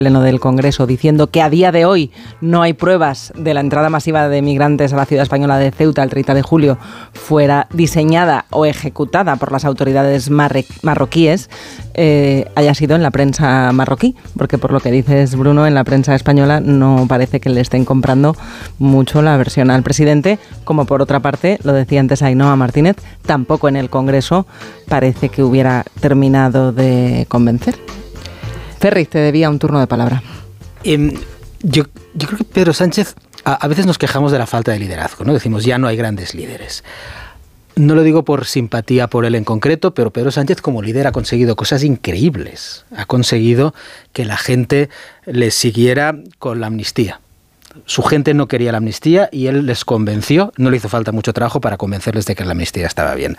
Pleno del Congreso, diciendo que a día de hoy no hay pruebas de la entrada masiva de migrantes a la ciudad española de Ceuta el 30 de julio fuera diseñada o ejecutada por las autoridades marroquíes, haya sido en la prensa marroquí, porque por lo que dices, Bruno, en la prensa española no parece que le estén comprando mucho la versión al presidente, como por otra parte, lo decía antes Ainhoa Martínez, tampoco en el Congreso parece que hubiera terminado de convencer. Ferri, te debía un turno de palabra. Yo creo que Pedro Sánchez, a veces nos quejamos de la falta de liderazgo, ¿no? Decimos, ya no hay grandes líderes. No lo digo por simpatía por él en concreto, pero Pedro Sánchez como líder ha conseguido cosas increíbles. Ha conseguido que la gente le siguiera con la amnistía. Su gente no quería la amnistía y él les convenció, no le hizo falta mucho trabajo para convencerles de que la amnistía estaba bien.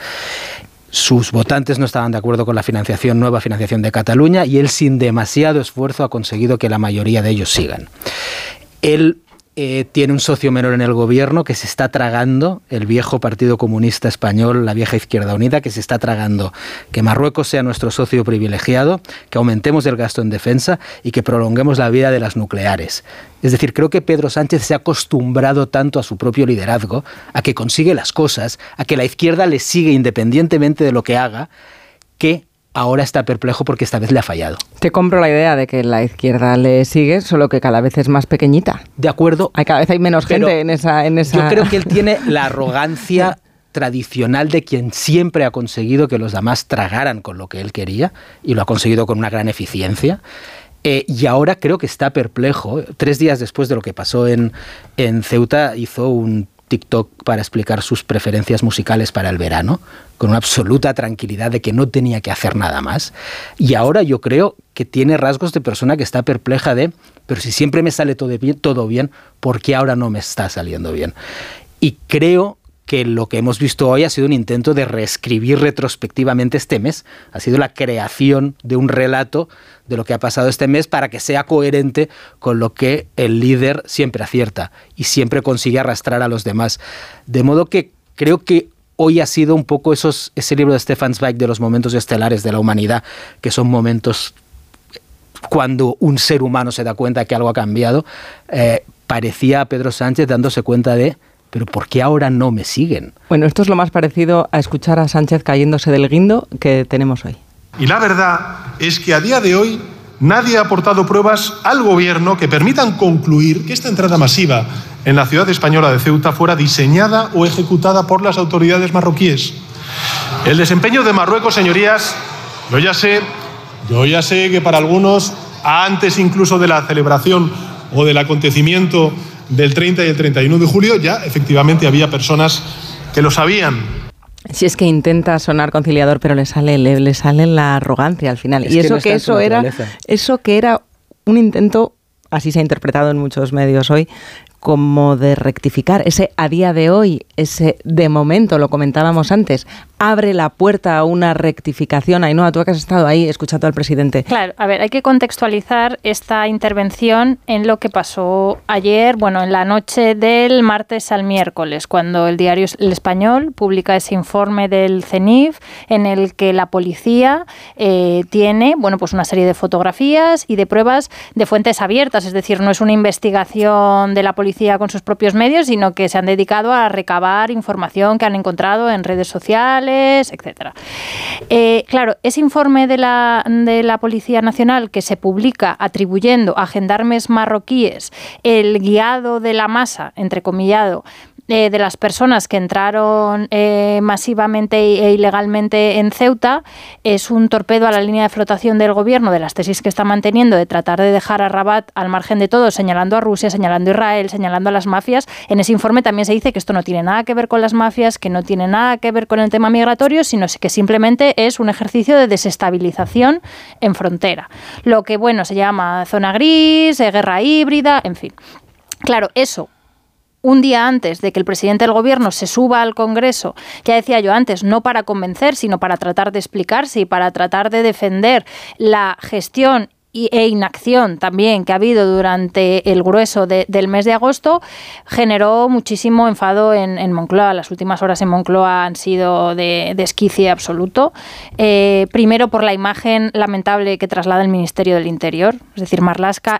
Sus votantes no estaban de acuerdo con la nueva financiación de Cataluña y él sin demasiado esfuerzo ha conseguido que la mayoría de ellos sigan. Él tiene un socio menor en el gobierno que se está tragando, el viejo Partido Comunista Español, la vieja Izquierda Unida, que se está tragando que Marruecos sea nuestro socio privilegiado, que aumentemos el gasto en defensa y que prolonguemos la vida de las nucleares. Es decir, creo que Pedro Sánchez se ha acostumbrado tanto a su propio liderazgo, a que consigue las cosas, a que la izquierda le sigue independientemente de lo que haga, que ahora está perplejo porque esta vez le ha fallado. Te compro la idea de que la izquierda le sigue, solo que cada vez es más pequeñita. De acuerdo. Cada vez hay menos gente en esa... Yo creo que él tiene la arrogancia tradicional de quien siempre ha conseguido que los demás tragaran con lo que él quería, y lo ha conseguido con una gran eficiencia. Y ahora creo que está perplejo. 3 días después de lo que pasó en Ceuta, hizo un TikTok para explicar sus preferencias musicales para el verano, con una absoluta tranquilidad de que no tenía que hacer nada más. Y ahora yo creo que tiene rasgos de persona que está perpleja pero si siempre me sale todo bien, ¿por qué ahora no me está saliendo bien? Y creo que lo que hemos visto hoy ha sido un intento de reescribir retrospectivamente este mes. Ha sido la creación de un relato de lo que ha pasado este mes para que sea coherente con lo que el líder siempre acierta y siempre consigue arrastrar a los demás. De modo que creo que hoy ha sido un poco ese libro de Stefan Zweig de los momentos estelares de la humanidad, que son momentos cuando un ser humano se da cuenta que algo ha cambiado. Parecía a Pedro Sánchez dándose cuenta ¿pero por qué ahora no me siguen? Bueno, esto es lo más parecido a escuchar a Sánchez cayéndose del guindo que tenemos hoy. Y la verdad es que a día de hoy nadie ha aportado pruebas al gobierno que permitan concluir que esta entrada masiva en la ciudad española de Ceuta fuera diseñada o ejecutada por las autoridades marroquíes. El desempeño de Marruecos, señorías, yo ya sé que para algunos, antes incluso de la celebración o del acontecimiento del 30 y el 31 de julio, ya efectivamente había personas que lo sabían. Si es que intenta sonar conciliador, pero le sale la arrogancia al final. Es y que eso que era un intento, así se ha interpretado en muchos medios hoy, como de rectificar. Ese a día de hoy, ese de momento, lo comentábamos antes, abre la puerta a una rectificación. Ainhoa, tú que has estado ahí escuchando al presidente. Claro, a ver, hay que contextualizar esta intervención en lo que pasó ayer, en la noche del martes al miércoles, cuando el diario El Español publica ese informe del CENIF en el que la policía tiene, pues una serie de fotografías y de pruebas de fuentes abiertas, es decir, no es una investigación de la policía con sus propios medios, sino que se han dedicado a recabar información que han encontrado en redes sociales, etcétera. Claro, ese informe de la Policía Nacional que se publica atribuyendo a gendarmes marroquíes el guiado de la masa, entrecomillado, de las personas que entraron masivamente e ilegalmente en Ceuta, es un torpedo a la línea de flotación del gobierno, de las tesis que está manteniendo de tratar de dejar a Rabat al margen de todo, señalando a Rusia, señalando a Israel, señalando a las mafias. En ese informe también se dice que esto no tiene nada que ver con las mafias, que no tiene nada que ver con el tema migratorio, sino que simplemente es un ejercicio de desestabilización en frontera. Lo que, se llama zona gris, guerra híbrida, en fin. Claro, eso un día antes de que el presidente del gobierno se suba al Congreso, ya decía yo antes, no para convencer, sino para tratar de explicarse y para tratar de defender la gestión e inacción también que ha habido durante el grueso del mes de agosto, generó muchísimo enfado en Moncloa. Las últimas horas en Moncloa han sido de esquicie absoluto. Primero por la imagen lamentable que traslada el Ministerio del Interior. Es decir, Marlaska